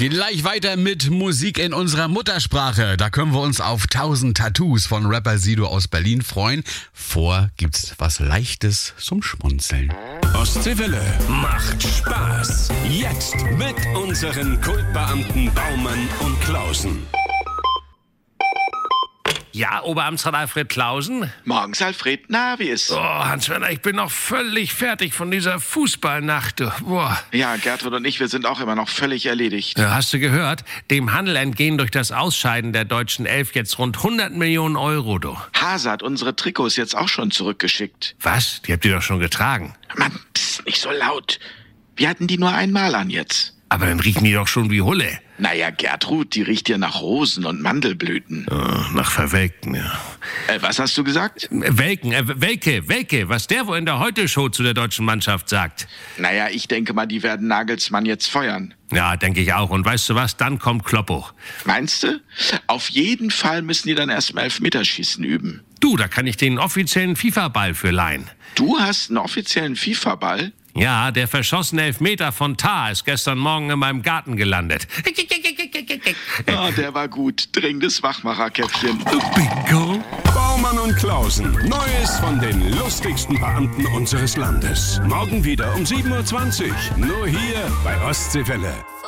Gleich weiter mit Musik in unserer Muttersprache. Da können wir uns auf 1000 Tattoos von Rapper Sido aus Berlin freuen. Gibt's was Leichtes zum Schmunzeln. Ostseewelle macht Spaß. Jetzt mit unseren Kultbeamten Baumann und Klausen. Ja, Oberamtsrat Alfred Klausen? Morgens, Alfred. Na, wie ist? Oh, Hans-Werner, ich bin noch völlig fertig von dieser Fußballnacht. Boah. Ja, Gertrud und ich, wir sind auch immer noch völlig erledigt. Ja, hast du gehört? Dem Handel entgehen durch das Ausscheiden der deutschen Elf jetzt rund 100 Millionen Euro, du. Hase hat unsere Trikots jetzt auch schon zurückgeschickt. Was? Die habt ihr doch schon getragen. Mann, psst, nicht so laut. Wir hatten die nur einmal an jetzt. Aber dann riechen die doch schon wie Hulle. Naja, Gertrud, die riecht ja nach Rosen und Mandelblüten. Oh, nach Verwelken, ja. Was hast du gesagt? Welke, was der wohl in der Heute-Show zu der deutschen Mannschaft sagt. Naja, ich denke mal, die werden Nagelsmann jetzt feuern. Ja, denke ich auch. Und weißt du was, dann kommt Kloppo. Meinst du? Auf jeden Fall müssen die dann erstmal Elfmeterschießen üben. Du, da kann ich den offiziellen FIFA-Ball für leihen. Du hast einen offiziellen FIFA-Ball? Ja, der verschossene Elfmeter von Tar ist gestern Morgen in meinem Garten gelandet. Oh, der war gut. Dringendes Wachmacherkäppchen. Bingo. Baumann und Klausen. Neues von den lustigsten Beamten unseres Landes. Morgen wieder um 7:20 Uhr. Nur hier bei Ostseewelle.